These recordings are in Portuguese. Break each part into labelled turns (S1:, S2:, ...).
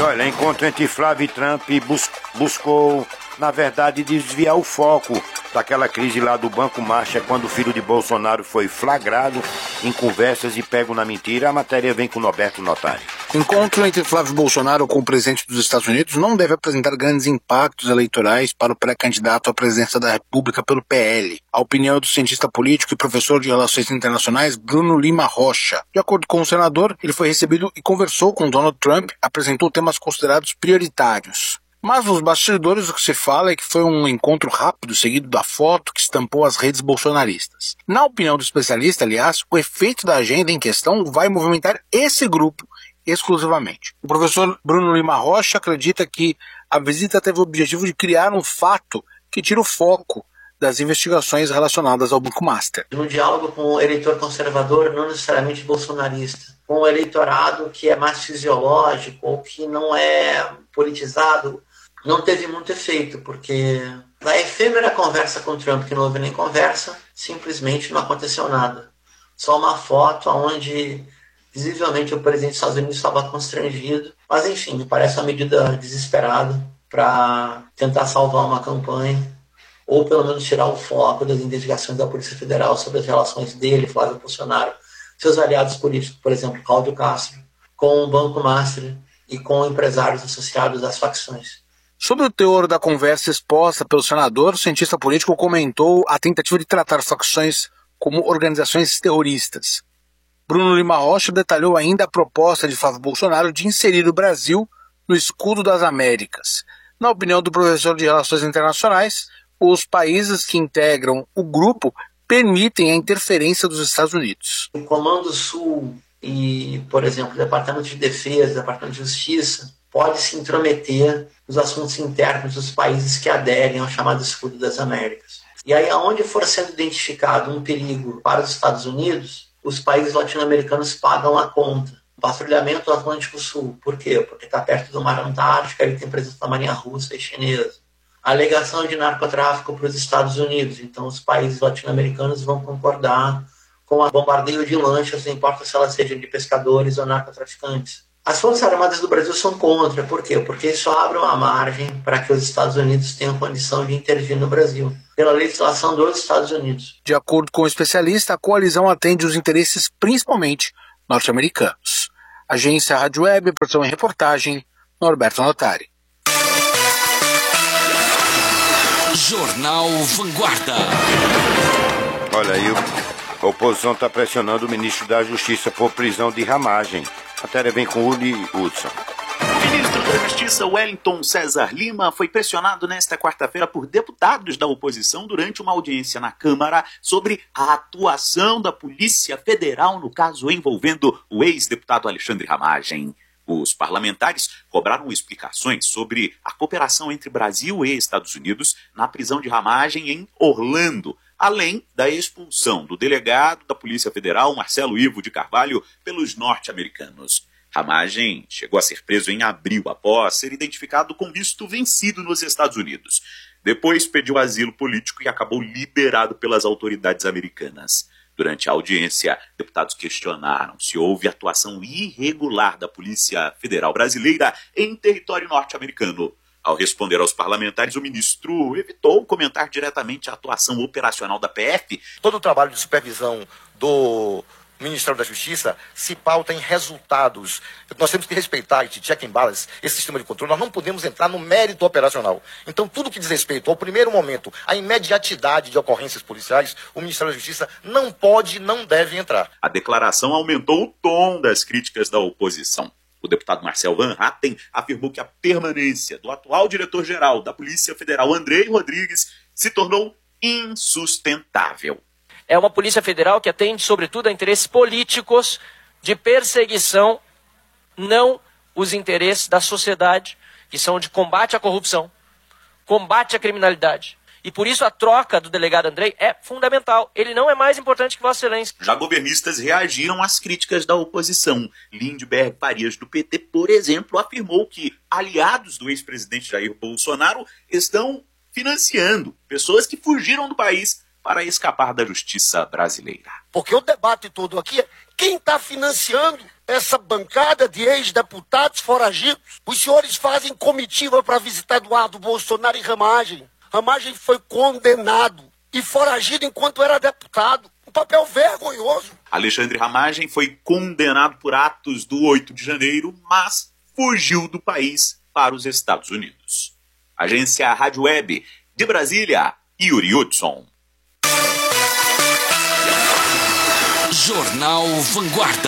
S1: olha, encontro entre Flávio e Trump buscou, na verdade, desviar o foco daquela crise lá do Banco Marshall, quando o filho de Bolsonaro foi flagrado em conversas e pego na mentira. A matéria vem com o Norberto Notari.
S2: Encontro entre Flávio Bolsonaro com o presidente dos Estados Unidos não deve apresentar grandes impactos eleitorais para o pré-candidato à presidência da República pelo PL. A opinião é do cientista político e professor de Relações Internacionais Bruno Lima Rocha. De acordo com o senador, ele foi recebido e conversou com Donald Trump, apresentou temas considerados prioritários. Mas nos bastidores o que se fala é que foi um encontro rápido seguido da foto que estampou as redes bolsonaristas. Na opinião do especialista, aliás, o efeito da agenda em questão vai movimentar esse grupo exclusivamente. O professor Bruno Lima Rocha acredita que a visita teve o objetivo de criar um fato que tira o foco das investigações relacionadas ao Banco Master.
S3: No diálogo com o eleitor conservador, não necessariamente bolsonarista, com o eleitorado que é mais fisiológico ou que não é politizado, não teve muito efeito, porque na efêmera conversa com o Trump, que não houve nem conversa, simplesmente não aconteceu nada. Só uma foto onde visivelmente o presidente dos Estados Unidos estava constrangido, mas enfim, me parece uma medida desesperada para tentar salvar uma campanha, ou pelo menos tirar o foco das investigações da Polícia Federal sobre as relações dele, Flávio Bolsonaro, seus aliados políticos, por exemplo, Cláudio Castro, com o Banco Master e com empresários associados às facções.
S2: Sobre o teor da conversa exposta pelo senador, o cientista político comentou a tentativa de tratar as facções como organizações terroristas. Bruno Lima Rocha detalhou ainda a proposta de Flávio Bolsonaro de inserir o Brasil no escudo das Américas. Na opinião do professor de Relações Internacionais, os países que integram o grupo permitem a interferência dos Estados Unidos.
S3: O Comando Sul e, por exemplo, o Departamento de Defesa, o Departamento de Justiça, pode se intrometer nos assuntos internos dos países que aderem ao chamado Escudo das Américas. E aí, aonde for sendo identificado um perigo para os Estados Unidos, os países latino-americanos pagam a conta. O patrulhamento do Atlântico Sul. Por quê? Porque está perto do Mar Antártico, ele tem presença da Marinha Russa e Chinesa. A alegação de narcotráfico para os Estados Unidos. Então, os países latino-americanos vão concordar com o bombardeio de lanchas, não importa se elas sejam de pescadores ou narcotraficantes. As Forças Armadas do Brasil são contra. Por quê? Porque isso abre uma margem para que os Estados Unidos tenham condição de intervir no Brasil, pela legislação dos Estados Unidos.
S2: De acordo com o especialista, a coalizão atende os interesses principalmente norte-americanos. Agência Rádio Web, produção e reportagem, Norberto Notari.
S4: Jornal Vanguarda.
S1: Olha aí, a oposição está pressionando o ministro da Justiça por prisão de ramagem. A matéria vem com Uli Hudson.
S5: O ministro da Justiça, Wellington César Lima, foi pressionado nesta quarta-feira por deputados da oposição durante uma audiência na Câmara sobre a atuação da Polícia Federal no caso envolvendo o ex-deputado Alexandre Ramagem. Os parlamentares cobraram explicações sobre a cooperação entre Brasil e Estados Unidos na prisão de Ramagem em Orlando, além da expulsão do delegado da Polícia Federal, Marcelo Ivo de Carvalho, pelos norte-americanos. Ramagem chegou a ser preso em abril após ser identificado com visto vencido nos Estados Unidos. Depois pediu asilo político e acabou liberado pelas autoridades americanas. Durante a audiência, deputados questionaram se houve atuação irregular da Polícia Federal Brasileira em território norte-americano. Ao responder aos parlamentares, o ministro evitou comentar diretamente a atuação operacional da PF.
S6: Todo o trabalho de supervisão do Ministério da Justiça se pauta em resultados. Nós temos que respeitar esse check and balance, esse sistema de controle. Nós não podemos entrar no mérito operacional. Então, tudo que diz respeito ao primeiro momento, à imediatidade de ocorrências policiais, o Ministério da Justiça não pode e não deve entrar.
S5: A declaração aumentou o tom das críticas da oposição. O deputado Marcel Van Hatten afirmou que a permanência do atual diretor-geral da Polícia Federal, Andrei Rodrigues, se tornou insustentável.
S7: É uma Polícia Federal que atende, sobretudo, a interesses políticos de perseguição, não os interesses da sociedade, que são de combate à corrupção, combate à criminalidade. E por isso a troca do delegado Andrei é fundamental. Ele não é mais importante que Vossa Excelência.
S5: Já governistas reagiram às críticas da oposição. Lindbergh Farias, do PT, por exemplo, afirmou que aliados do ex-presidente Jair Bolsonaro estão financiando pessoas que fugiram do país para escapar da justiça brasileira.
S6: Porque o debate todo aqui é quem está financiando
S8: essa bancada de ex-deputados foragidos, os senhores fazem comitiva para visitar Eduardo Bolsonaro em Ramagem. Ramagem foi condenado e foragido enquanto era deputado. Um papel vergonhoso.
S5: Alexandre Ramagem foi condenado por atos do 8 de janeiro, mas fugiu do país para os Estados Unidos. Agência Rádio Web de Brasília, Yuri Hudson.
S4: Jornal Vanguarda.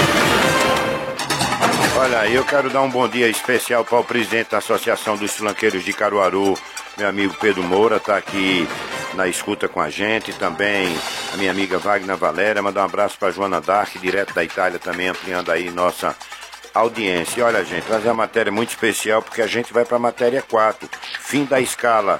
S1: Olha, eu quero dar um bom dia especial para o presidente da Associação dos Flanqueiros de Caruaru, meu amigo Pedro Moura, está aqui na escuta com a gente, também a minha amiga Wagner Valéria, mandar um abraço para Joana Dark, direto da Itália, também ampliando aí nossa audiência. E olha, gente, trazer uma matéria muito especial, porque a gente vai para a matéria 4, fim da escala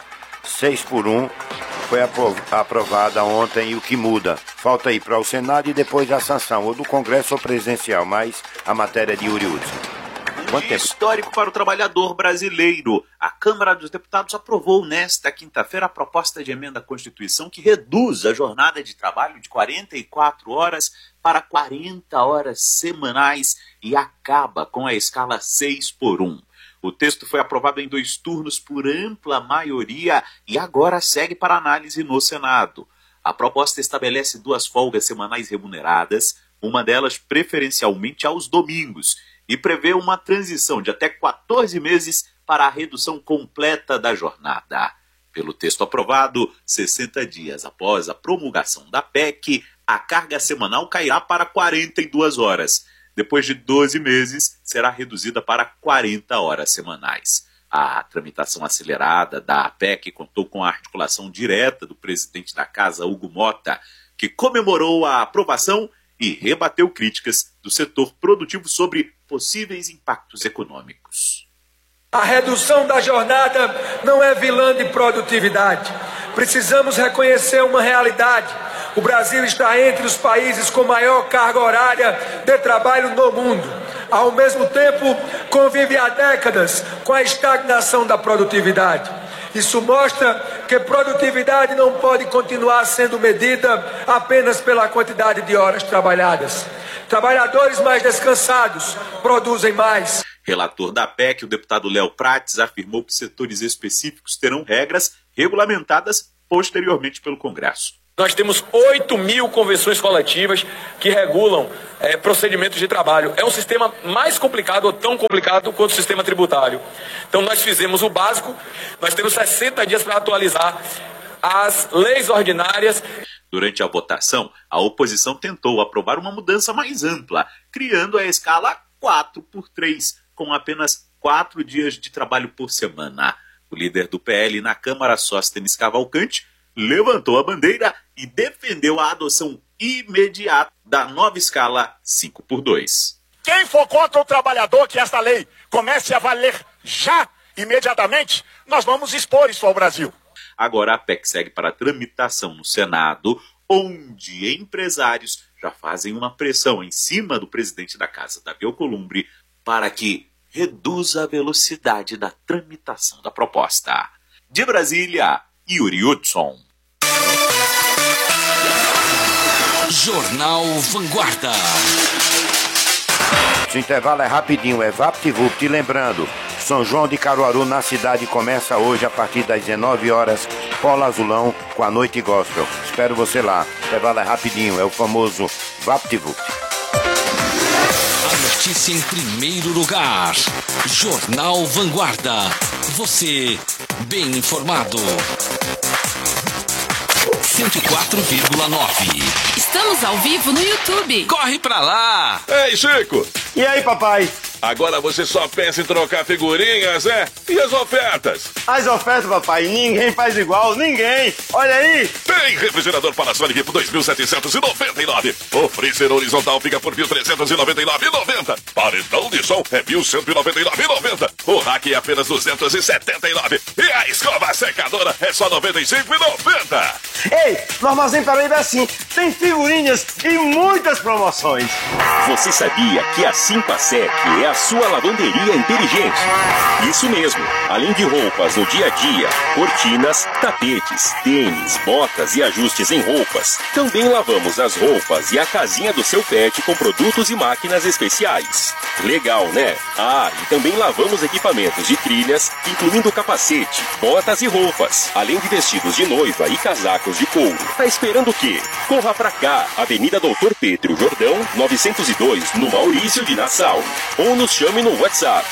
S1: 6x1, foi aprovada ontem, e o que muda? Falta ir para o Senado e depois a sanção, ou do Congresso ou presidencial, mas a matéria de Yuri Hudson.
S5: Dia histórico para o trabalhador brasileiro. A Câmara dos Deputados aprovou nesta quinta-feira a proposta de emenda à Constituição que reduz a jornada de trabalho de 44 horas para 40 horas semanais e acaba com a escala 6x1. O texto foi aprovado em 2 turnos por ampla maioria e agora segue para análise no Senado. A proposta estabelece 2 folgas semanais remuneradas, uma delas preferencialmente aos domingos, e prevê uma transição de até 14 meses para a redução completa da jornada. Pelo texto aprovado, 60 dias após a promulgação da PEC, a carga semanal cairá para 42 horas. Depois de 12 meses, será reduzida para 40 horas semanais. A tramitação acelerada da PEC contou com a articulação direta do presidente da Casa, Hugo Mota, que comemorou a aprovação e rebateu críticas do setor produtivo sobre possíveis impactos econômicos.
S9: A redução da jornada não é vilã de produtividade. Precisamos reconhecer uma realidade. O Brasil está entre os países com maior carga horária de trabalho no mundo. Ao mesmo tempo, convive há décadas com a estagnação da produtividade. Isso mostra que produtividade não pode continuar sendo medida apenas pela quantidade de horas trabalhadas. Trabalhadores mais descansados produzem mais.
S5: Relator da PEC, o deputado Léo Prates, afirmou que setores específicos terão regras regulamentadas posteriormente pelo Congresso.
S10: Nós temos 8.000 convenções coletivas que regulam procedimentos de trabalho. É um sistema mais complicado ou tão complicado quanto o sistema tributário. Então nós fizemos o básico, nós temos 60 dias para atualizar as leis ordinárias.
S5: Durante a votação, a oposição tentou aprovar uma mudança mais ampla, criando a escala 4x3, com apenas 4 dias de trabalho por semana. O líder do PL na Câmara, Sóstenes Cavalcante, levantou a bandeira e defendeu a adoção imediata da nova escala 5x2.
S11: Quem for contra o trabalhador que esta lei comece a valer já, imediatamente, nós vamos expor isso ao Brasil.
S5: Agora a PEC segue para a tramitação no Senado, onde empresários já fazem uma pressão em cima do presidente da Casa, Davi Alcolumbre, para que reduza a velocidade da tramitação da proposta. De Brasília, Yuri Hudson.
S4: Jornal Vanguarda.
S1: Esse intervalo é rapidinho, é VaptVupt. E lembrando, São João de Caruaru na cidade começa hoje a partir das 19 horas, Polo Azulão com a Noite Gospel. Espero você lá. O intervalo é rapidinho, é o famoso VaptVupt.
S4: A notícia em primeiro lugar. Jornal Vanguarda. Você bem informado. 104,9.
S12: Estamos ao vivo no YouTube.
S4: Corre pra lá!
S13: Ei, Chico!
S14: E aí, papai?
S13: Agora você só pensa em trocar figurinhas, é? E as ofertas?
S14: As ofertas, papai, ninguém faz igual, ninguém! Olha aí!
S13: Tem refrigerador Panasonic por 2.799. O freezer horizontal fica por 1.399,90. Paredão de som é 1.199,90. O rack é apenas 279. E a escova secadora é só 95,90.
S14: Ei, no Armazém Paraíba é assim, tem figurinhas e muitas promoções.
S15: Você sabia que a 5 a SEC é a sua lavanderia inteligente. Isso mesmo, além de roupas no dia a dia, cortinas, tapetes, tênis, botas e ajustes em roupas, também lavamos as roupas e a casinha do seu pet com produtos e máquinas especiais. Legal, né? E também lavamos equipamentos de trilhas, incluindo capacete, botas e roupas, além de vestidos de noiva e casacos de couro. Tá esperando o quê? Corra pra cá, Avenida Doutor Pedro Jordão, 902, no Maurício de Nassau. Ou nos chame no WhatsApp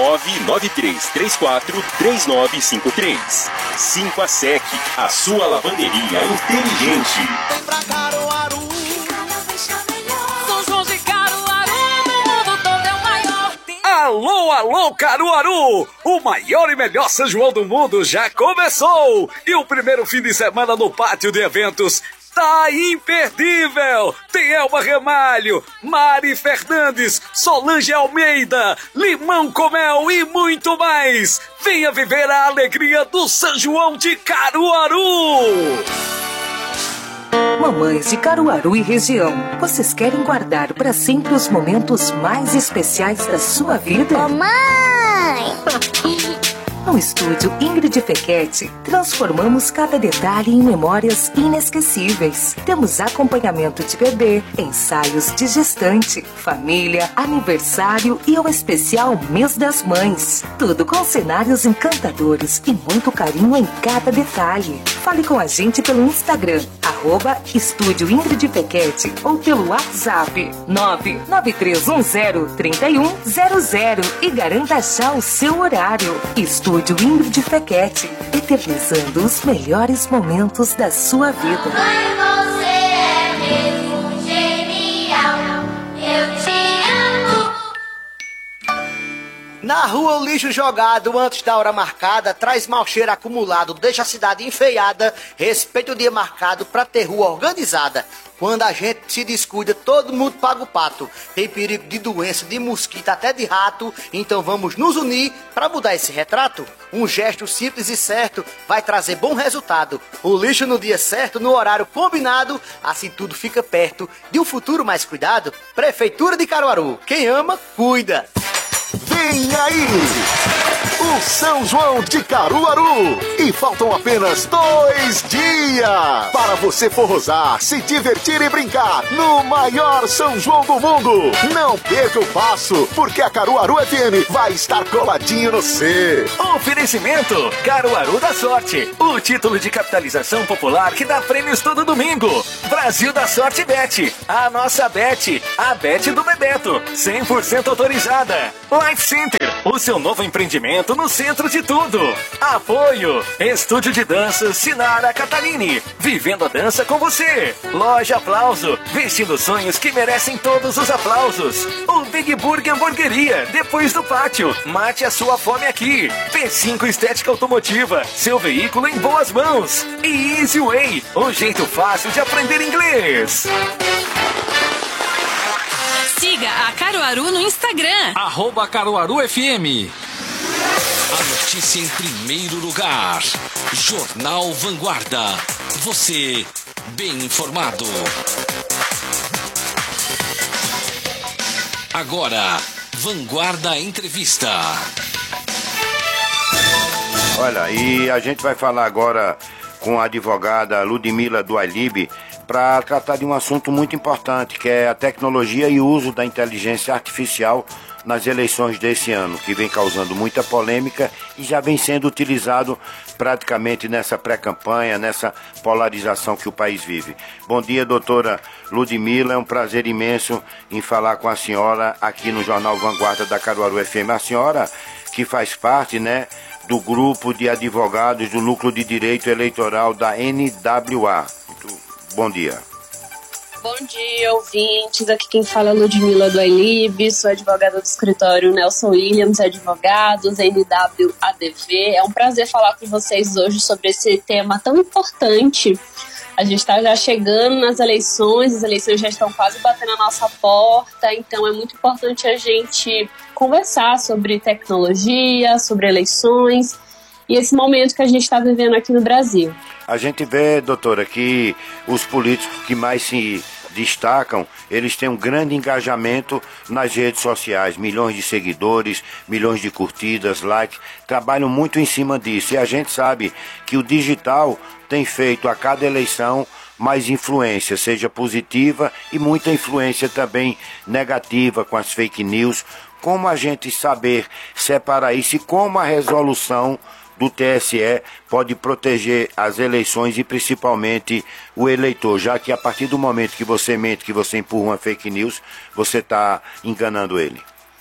S15: 993343953. 5ASEC, a sua lavanderia inteligente.
S16: Vem pra Caruaru. São João de Caruaru, no mundo todo é o maior.
S17: Alô, alô, Caruaru! O maior e melhor São João do mundo já começou! E o primeiro fim de semana no pátio de eventos tá imperdível! Tem Elba Ramalho, Mari Fernandes, Solange Almeida, Limão com Mel e muito mais! Venha viver a alegria do São João de Caruaru!
S18: Mamães de Caruaru e região, vocês querem guardar para sempre os momentos mais especiais da sua vida?
S19: Mamãe!
S18: No estúdio Ingrid Fecchetti, transformamos cada detalhe em memórias inesquecíveis. Temos acompanhamento de bebê, ensaios de gestante, família, aniversário e o especial Mês das Mães. Tudo com cenários encantadores e muito carinho em cada detalhe. Fale com a gente pelo Instagram, @Estúdio Ingrid Fecchetti, ou pelo WhatsApp 993103100 e garanta já o seu horário. Estúdio Ingrid Fecchetti, eternizando os melhores momentos da sua vida.
S19: Mãe, você é mesmo genial. Eu te amo.
S20: Na rua, o lixo jogado antes da hora marcada traz mau cheiro acumulado, deixa a cidade enfeiada. Respeita o dia marcado pra ter rua organizada. Quando a gente se descuida, todo mundo paga o pato. Tem perigo de doença, de mosquito, até de rato. Então vamos nos unir para mudar esse retrato. Um gesto simples e certo vai trazer bom resultado. O lixo no dia certo, no horário combinado. Assim tudo fica perto de um futuro mais cuidado. Prefeitura de Caruaru. Quem ama, cuida.
S21: Vem aí! O São João de Caruaru! E faltam apenas 2 dias para você forrosar, se divertir e brincar no maior São João do mundo! Não perca o passo, porque a Caruaru FM vai estar coladinho no C.
S17: Oferecimento Caruaru da Sorte, o título de capitalização popular que dá prêmios todo domingo. Brasil da Sorte Bet, a nossa Bet, a Bet do Bebeto, 100% autorizada. Life Center, o seu novo empreendimento no centro de tudo. Apoio Estúdio de Dança Sinara Catalini, vivendo a dança com você. Loja Aplauso, vestindo sonhos que merecem todos os aplausos. O Big Burger Hamburgueria, depois do pátio, mate a sua fome aqui. P5 Estética Automotiva, seu veículo em boas mãos. E Easy Way, um jeito fácil de aprender inglês.
S12: Siga a Caruaru no Instagram.
S4: @CaruaruFM. A notícia em primeiro lugar. Jornal Vanguarda. Você bem informado. Agora, Vanguarda Entrevista.
S1: Olha, e a gente vai falar agora com a advogada Ludmila do Ailib para tratar de um assunto muito importante, que é a tecnologia e o uso da inteligência artificial nas eleições desse ano, que vem causando muita polêmica e já vem sendo utilizado praticamente nessa pré-campanha, nessa polarização que o país vive. Bom dia, doutora Ludmila, é um prazer imenso em falar com a senhora aqui no Jornal Vanguarda da Caruaru FM. A senhora que faz parte, né, do grupo de advogados do Núcleo de Direito Eleitoral da NWA. Bom dia.
S22: Bom dia, ouvintes. Aqui quem fala é Ludmila do Ailib, sou advogada do escritório Nelson Williams Advogados, NWADV. É um prazer falar com vocês hoje sobre esse tema tão importante. A gente está já chegando nas eleições, as eleições já estão quase batendo a nossa porta, então é muito importante a gente conversar sobre tecnologia, sobre eleições e esse momento que a gente está vivendo aqui no Brasil.
S1: A gente vê, doutora, que os políticos que mais se destacam, eles têm um grande engajamento nas redes sociais, milhões de seguidores, milhões de curtidas, likes, trabalham muito em cima disso. E a gente sabe que o digital tem feito a cada eleição mais influência, seja positiva e muita influência também negativa com as fake news. Como a gente saber separar isso e como a resolução do TSE pode proteger as eleições e principalmente o eleitor, já que a partir do momento que você mente, que você empurra uma fake news, você está enganando ele.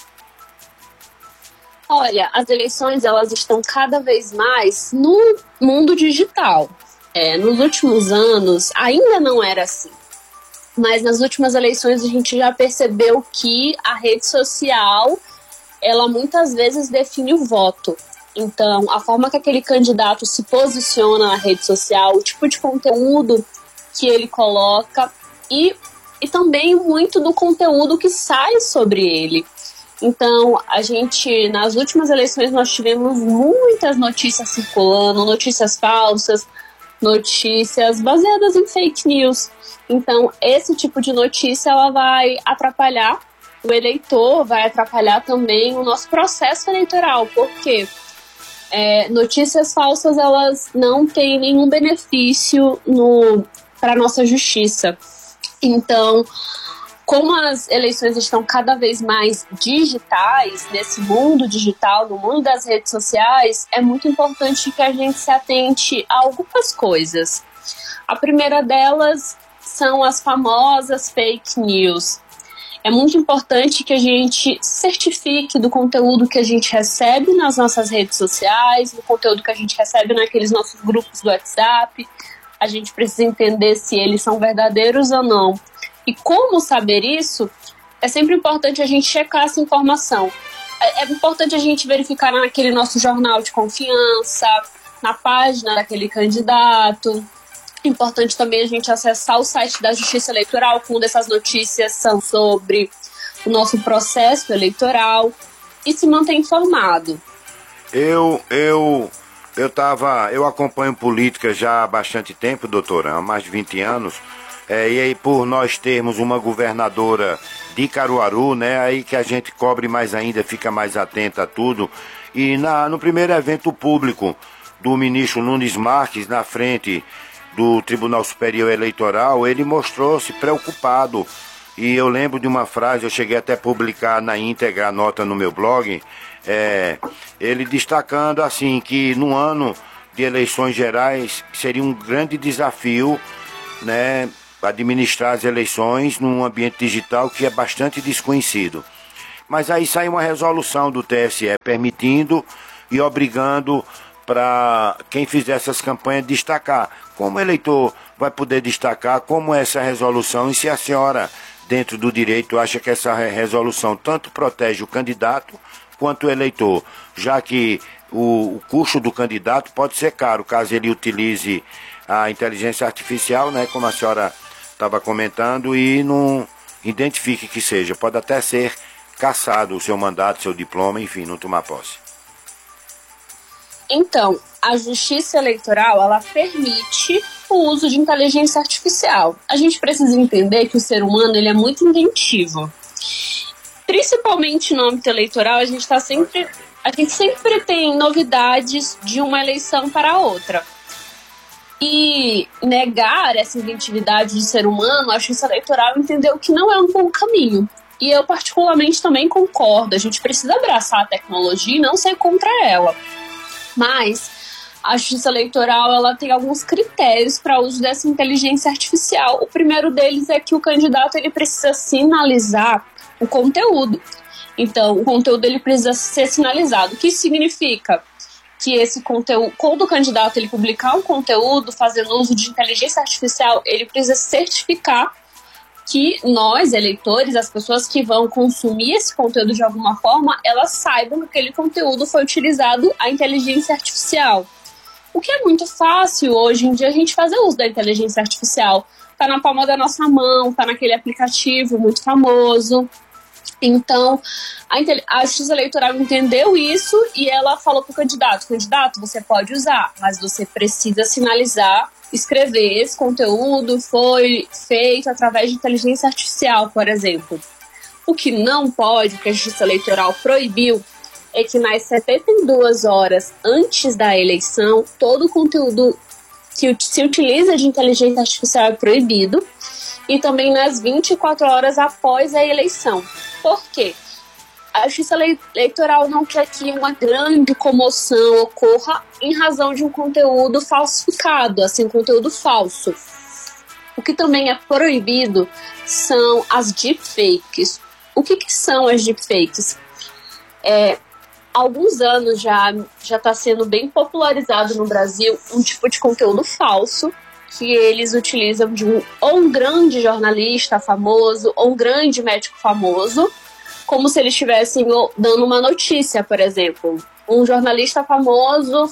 S22: Olha, as eleições elas estão cada vez mais no mundo digital. Nos últimos anos ainda não era assim, mas nas últimas eleições a gente já percebeu que a rede social, ela muitas vezes define o voto. Então, a forma que aquele candidato se posiciona na rede social, o tipo de conteúdo que ele coloca e também muito do conteúdo que sai sobre ele. Então, nas últimas eleições nós tivemos muitas notícias circulando, notícias falsas, notícias baseadas em fake news. Então, esse tipo de notícia ela vai atrapalhar o eleitor, vai atrapalhar também o nosso processo eleitoral, porque notícias falsas elas não têm nenhum benefício para a nossa justiça. Então, como as eleições estão cada vez mais digitais, nesse mundo digital, no mundo das redes sociais, é muito importante que a gente se atente a algumas coisas. A primeira delas são as famosas fake news. É muito importante que a gente certifique do conteúdo que a gente recebe nas nossas redes sociais, do conteúdo que a gente recebe naqueles nossos grupos do WhatsApp. A gente precisa entender se eles são verdadeiros ou não. E como saber isso? É sempre importante a gente checar essa informação. É importante a gente verificar naquele nosso jornal de confiança, na página daquele candidato. É importante também a gente acessar o site da Justiça Eleitoral, quando essas notícias são sobre o nosso processo eleitoral, e se manter informado.
S1: Eu acompanho política já há bastante tempo, doutora, há mais de 20 anos. E aí, por nós termos uma governadora de Caruaru, né, aí que a gente cobre mais ainda, fica mais atenta a tudo. E no primeiro evento público do ministro Nunes Marques, na frente do Tribunal Superior Eleitoral, ele mostrou-se preocupado. E eu lembro de uma frase, eu cheguei até a publicar na íntegra a nota no meu blog, ele destacando assim que no ano de eleições gerais seria um grande desafio, né, administrar as eleições num ambiente digital que é bastante desconhecido. Mas aí sai uma resolução do TSE permitindo e obrigando para quem fizer essas campanhas destacar. Como o eleitor vai poder destacar como é essa resolução e se a senhora, dentro do direito, acha que essa resolução tanto protege o candidato quanto o eleitor, já que o custo do candidato pode ser caro caso ele utilize a inteligência artificial, né, como a senhora estava comentando, e não identifique que seja. Pode até ser cassado o seu mandato, seu diploma, enfim, não tomar posse.
S22: Então, a Justiça Eleitoral, ela permite o uso de inteligência artificial. A gente precisa entender que o ser humano ele é muito inventivo. Principalmente no âmbito eleitoral, a gente sempre tem novidades de uma eleição para a outra. E negar essa inventividade do ser humano, a Justiça Eleitoral entendeu que não é um bom caminho. E eu particularmente também concordo. A gente precisa abraçar a tecnologia e não ser contra ela. Mas a Justiça Eleitoral ela tem alguns critérios para o uso dessa inteligência artificial. O primeiro deles é que o candidato ele precisa sinalizar o conteúdo. Então, o conteúdo ele precisa ser sinalizado. O que isso significa? Que esse conteúdo, quando o candidato ele publicar um conteúdo fazendo uso de inteligência artificial, ele precisa certificar que nós, eleitores, as pessoas que vão consumir esse conteúdo de alguma forma, elas saibam que aquele conteúdo foi utilizado a inteligência artificial. O que é muito fácil hoje em dia a gente fazer uso da inteligência artificial. Tá na palma da nossa mão, tá naquele aplicativo muito famoso. Então, a Justiça Eleitoral entendeu isso e ela falou para o candidato, você pode usar, mas você precisa sinalizar, escrever, esse conteúdo foi feito através de inteligência artificial, por exemplo. O que não pode, que a Justiça Eleitoral proibiu, é que nas 72 horas antes da eleição, todo o conteúdo que se utiliza de inteligência artificial é proibido, e também nas 24 horas após a eleição. Por quê? A Justiça Eleitoral não quer que uma grande comoção ocorra em razão de um conteúdo falsificado, assim, conteúdo falso. O que também é proibido são as deepfakes. O que são as deepfakes? Há alguns anos já está sendo bem popularizado no Brasil um tipo de conteúdo falso que eles utilizam de um grande jornalista famoso ou um grande médico famoso, como se eles estivessem dando uma notícia, por exemplo. Um jornalista famoso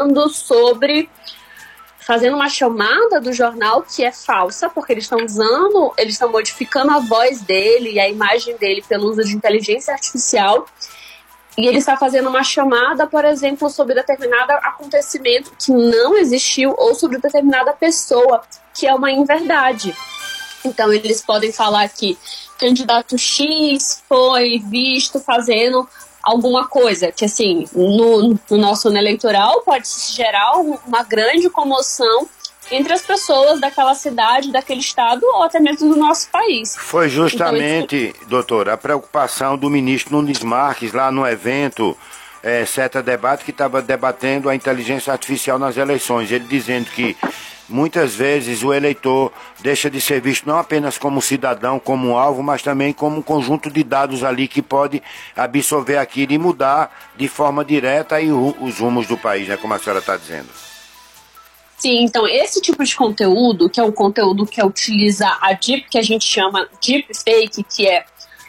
S22: fazendo uma chamada do jornal que é falsa, porque eles estão modificando a voz dele e a imagem dele pelo uso de inteligência artificial. E ele está fazendo uma chamada, por exemplo, sobre determinado acontecimento que não existiu ou sobre determinada pessoa, que é uma inverdade. Então, eles podem falar que candidato X foi visto fazendo alguma coisa, que assim, no nosso ano eleitoral pode gerar uma grande comoção entre as pessoas daquela cidade, daquele estado ou até mesmo do nosso país.
S1: Foi justamente, doutora, a preocupação do ministro Nunes Marques lá no evento Seta Debate, que estava debatendo a inteligência artificial nas eleições. Ele dizendo que muitas vezes o eleitor deixa de ser visto não apenas como cidadão, como um alvo, mas também como um conjunto de dados ali que pode absorver aquilo e mudar de forma direta aí os rumos do país, né, como a senhora está dizendo.
S22: Esse então, esse tipo de conteúdo, que é um conteúdo que utiliza a deep, que a gente chama deepfake, que é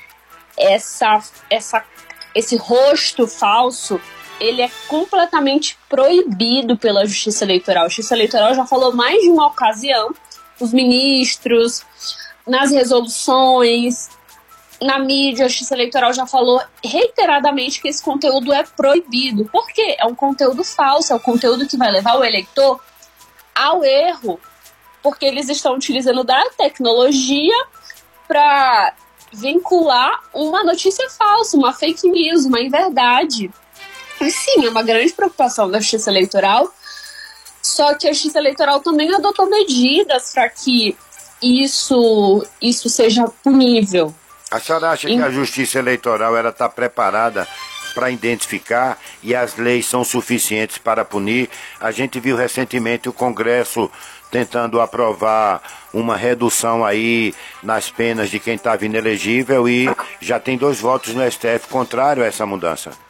S22: esse rosto falso, ele é completamente proibido pela Justiça Eleitoral. A Justiça Eleitoral já falou mais de uma ocasião, os ministros, nas resoluções, na mídia, a Justiça Eleitoral já falou reiteradamente que esse conteúdo é proibido. Por quê? É um conteúdo falso, é um conteúdo que vai levar o eleitor ao erro, porque eles estão utilizando da tecnologia para vincular uma notícia falsa, uma fake news, uma inverdade. E sim, é uma grande preocupação da Justiça Eleitoral, só que a Justiça Eleitoral também adotou medidas para que isso seja punível.
S1: A senhora acha que a Justiça Eleitoral está preparada para identificar e as leis são suficientes para punir? A gente viu recentemente o Congresso tentando aprovar uma redução aí nas penas de quem estava inelegível e já tem 2 votos no STF contrário a essa mudança.